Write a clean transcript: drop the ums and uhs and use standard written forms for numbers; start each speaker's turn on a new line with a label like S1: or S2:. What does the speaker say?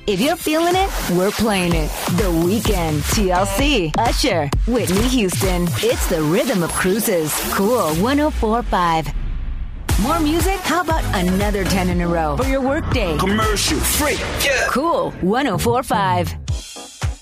S1: If you're feeling it, we're playing it. The Weeknd, TLC, Usher, Whitney Houston. It's the rhythm of cruises. Cool 104.5. More music? How about another 10 in a row for your workday?
S2: Commercial free. Yeah.
S1: Cool 104.5.